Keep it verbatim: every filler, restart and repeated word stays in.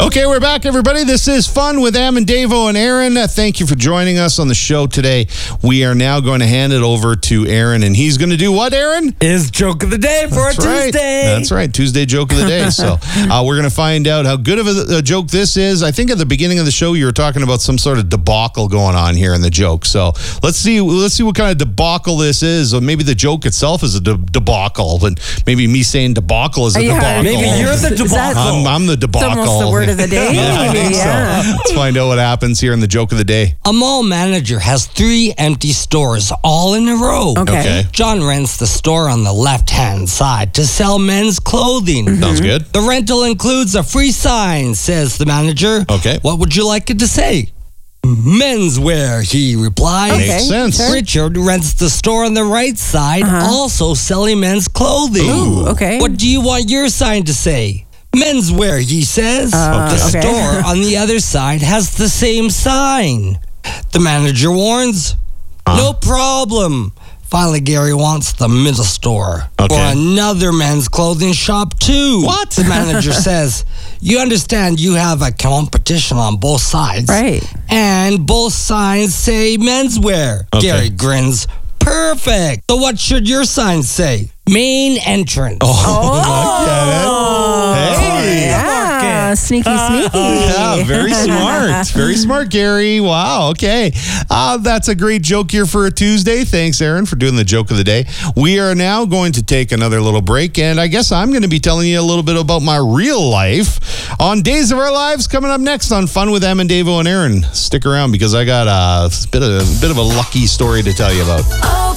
Okay, we're back, everybody. This is Fun with Am and Davo and Aaron. Uh, thank you for joining us on the show today. We are now going to hand it over to Aaron, and he's going to do what, Aaron? Is joke of the day for That's a right. Tuesday. That's right, Tuesday joke of the day. So uh, we're going to find out how good of a, a joke this is. I think at the beginning of the show you were talking about some sort of debacle going on here in the joke. So let's see. Let's see what kind of debacle this is. Or maybe the joke itself is a de- debacle, and maybe me saying debacle is a Yeah, debacle. Maybe you're the Is that- debacle. I'm, I'm the It's debacle. almost the word of the day. Yeah, I think Yeah. so. Let's find out what happens here in the joke of the day. A mall manager has three empty stores all in a row. Okay. Okay. John rents the store on the left-hand side to sell men's clothing. Sounds good. The rental includes a free sign, says the manager. Okay. What would you like it to say? Menswear, he replies. Okay. Makes sense. sure. Richard rents the store on the right side, also selling men's clothing. Ooh, okay. What do you want your sign to say? Menswear, he says. Uh, the okay. store on the other side has the same sign. The manager warns, no problem. Finally, Gary wants the middle store Okay. or another men's clothing shop too. What? The manager says, you understand you have a competition on both sides. Right. And both signs say menswear. Okay. Gary grins. Perfect. So what should your sign say? Main entrance. Oh, hey. Yeah, sneaky, sneaky. Yeah, very smart. Very smart, Gary. Wow, okay. Uh, that's a great joke here for a Tuesday. Thanks, Aaron, for doing the joke of the day. We are now going to take another little break, and I guess I'm going to be telling you a little bit about my real life on Days of Our Lives coming up next on Fun with Em and Davo and Aaron. Stick around because I got a bit of, a bit of a lucky story to tell you about. Oh,